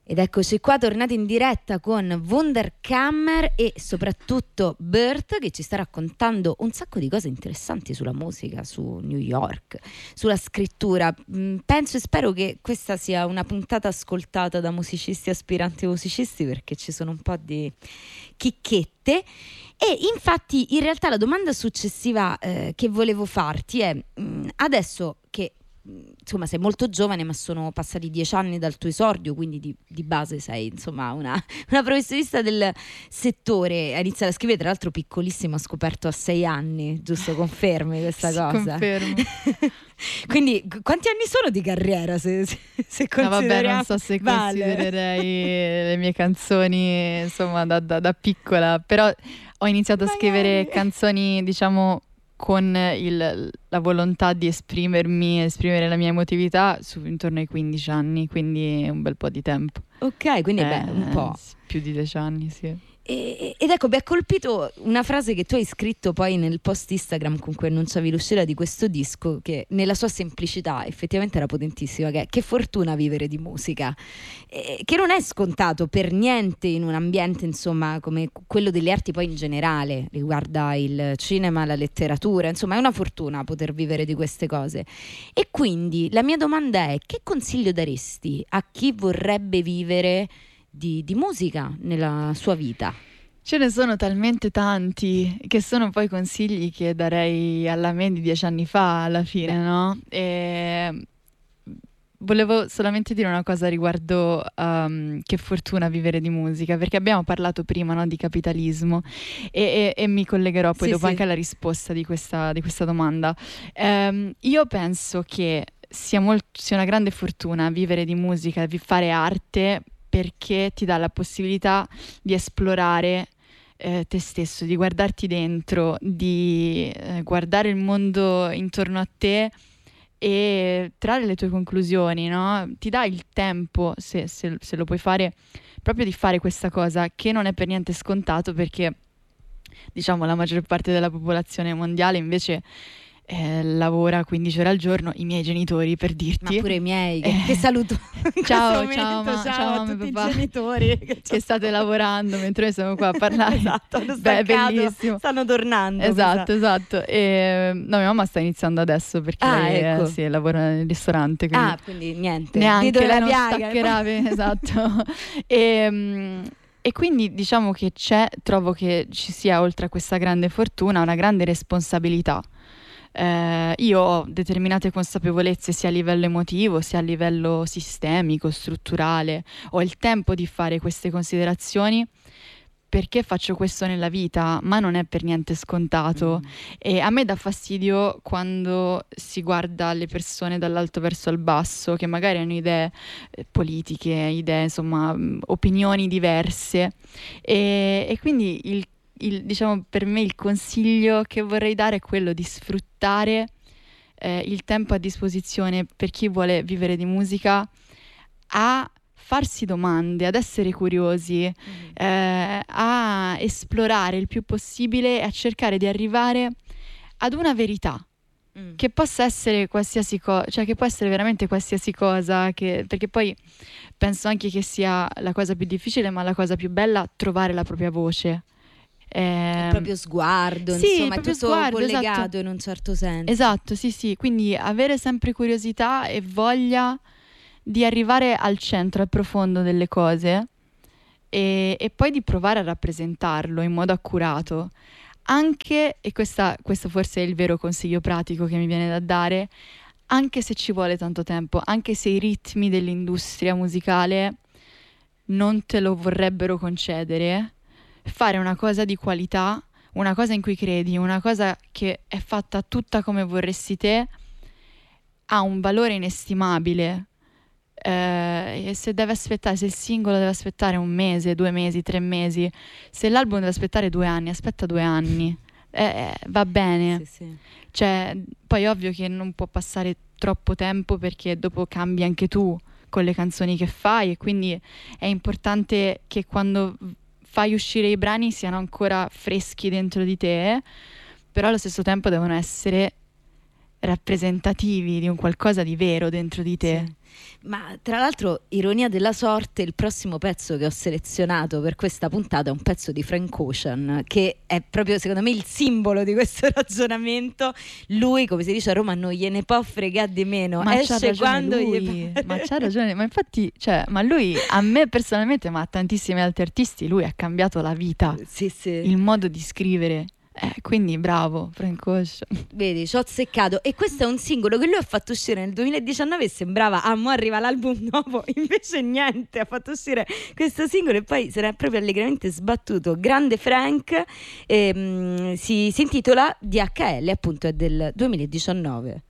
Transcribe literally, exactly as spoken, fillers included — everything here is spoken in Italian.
Ed eccoci qua tornati in diretta con Wunderkammer e soprattutto Bert, che ci sta raccontando un sacco di cose interessanti sulla musica, su New York, sulla scrittura. Penso e spero che questa sia una puntata ascoltata da musicisti, aspiranti musicisti, perché ci sono un po' di chicchette. E infatti in realtà la domanda successiva eh, che volevo farti è mh, adesso che insomma sei molto giovane, ma sono passati dieci anni dal tuo esordio, quindi di, di base sei insomma una, una professionista del settore. Hai iniziato a scrivere, tra l'altro piccolissimo, ho scoperto a sei anni, giusto? Confermi questa sì, cosa? Confermo. Quindi quanti anni sono di carriera, se, se, se no vabbè, non so se vale. considererei le mie canzoni insomma da, da, da piccola, però ho iniziato Magari. a scrivere canzoni, diciamo, con il, la volontà di esprimermi, esprimere la mia emotività su, intorno ai quindici anni, quindi un bel po' di tempo. Ok, quindi eh, beh, un po'. Più di dieci anni, sì. E, ed ecco, mi ha colpito una frase che tu hai scritto poi nel post Instagram con cui annunciavi l'uscita di questo disco, che nella sua semplicità effettivamente era potentissima, che è: che fortuna vivere di musica, e, che non è scontato per niente in un ambiente insomma come quello delle arti, poi in generale, riguarda il cinema, la letteratura, insomma è una fortuna poter vivere di queste cose. E quindi la mia domanda è: che consiglio daresti a chi vorrebbe vivere Di, di musica nella sua vita? Ce ne sono talmente tanti che sono poi consigli che darei alla me di dieci anni fa alla fine, Beh. no? E volevo solamente dire una cosa riguardo um, che fortuna vivere di musica, perché abbiamo parlato prima, no, di capitalismo e, e, e mi collegherò poi sì, dopo sì. anche alla risposta di questa, di questa domanda. Um, io penso che sia, molt- sia una grande fortuna vivere di musica, vi- fare arte, perché ti dà la possibilità di esplorare eh, te stesso, di guardarti dentro, di eh, guardare il mondo intorno a te e trarre le tue conclusioni, no? Ti dà il tempo, se, se, se lo puoi fare, proprio di fare questa cosa, che non è per niente scontato, perché diciamo la maggior parte della popolazione mondiale invece Eh, lavora quindici ore al giorno, i miei genitori, per dirti. Ma pure i miei, che, eh, che saluto. Ciao, ciao, ma, ciao, ciao a mamma tutti e papà, i genitori che, che state lavorando mentre noi siamo qua a parlare. Esatto, hanno Beh, bellissimo. Stanno tornando. Esatto, esatto. E, no, mia mamma sta iniziando adesso perché ah, lei ecco. eh, sì, lavora nel ristorante. Quindi ah, quindi niente. Neanche lei non piaga, staccherà, esatto. E, e quindi diciamo che c'è, trovo che ci sia, oltre a questa grande fortuna, una grande responsabilità. Eh, io ho determinate consapevolezze sia a livello emotivo sia a livello sistemico, strutturale. Ho il tempo di fare queste considerazioni perché faccio questo nella vita, ma non è per niente scontato. Mm. E a me dà fastidio quando si guarda le persone dall'alto verso il basso, che magari hanno idee eh, politiche, idee, insomma, opinioni diverse. E, e quindi il Il, diciamo, per me il consiglio che vorrei dare è quello di sfruttare eh, il tempo a disposizione per chi vuole vivere di musica, a farsi domande, ad essere curiosi, mm. eh, a esplorare il più possibile e a cercare di arrivare ad una verità. Mm. Che possa essere qualsiasi cosa, cioè che può essere veramente qualsiasi cosa, che, perché poi penso anche che sia la cosa più difficile, ma la cosa più bella, trovare la propria voce. Eh, il proprio sguardo, sì, insomma, è tutto sguardo, collegato, esatto. In un certo senso. Esatto, sì, sì. Quindi avere sempre curiosità e voglia di arrivare al centro, al profondo delle cose e, e poi di provare a rappresentarlo in modo accurato. Anche, e questa, questo forse è il vero consiglio pratico che mi viene da dare, anche se ci vuole tanto tempo, anche se i ritmi dell'industria musicale non te lo vorrebbero concedere, fare una cosa di qualità, una cosa in cui credi, una cosa che è fatta tutta come vorresti te, ha un valore inestimabile. Eh, e se deve aspettare, se il singolo deve aspettare un mese, due mesi, tre mesi, se l'album deve aspettare due anni, aspetta due anni, eh, va bene. Sì, sì. Cioè, poi è ovvio che non può passare troppo tempo, perché dopo cambi anche tu con le canzoni che fai, e quindi è importante che quando fai uscire i brani siano ancora freschi dentro di te, però allo stesso tempo devono essere rappresentativi di un qualcosa di vero dentro di te. Sì. Ma tra l'altro, ironia della sorte, il prossimo pezzo che ho selezionato per questa puntata è un pezzo di Frank Ocean, che è proprio secondo me il simbolo di questo ragionamento. Lui, come si dice a Roma, non gliene può fregare di meno, Ma esce quando lui. gli pare. Ma c'ha ragione, ma infatti, cioè, ma lui a me personalmente, ma a tantissimi altri artisti, lui ha cambiato la vita, Sì, sì. il modo di scrivere. Eh, quindi bravo, Frank Ocean. Vedi, ci ho azzeccato. E questo è un singolo che lui ha fatto uscire nel duemiladiciannove e sembrava, ah, mo arriva l'album nuovo. Invece niente, ha fatto uscire questo singolo e poi se ne è proprio allegramente sbattuto. Grande Frank, ehm, si, si intitola D H L, appunto è del duemiladiciannove.